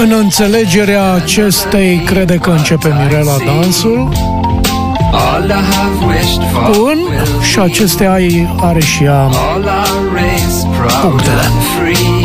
În înțelegerea acestei crede că începe Mirela dansul. Bun, și acestea are și ea punctele.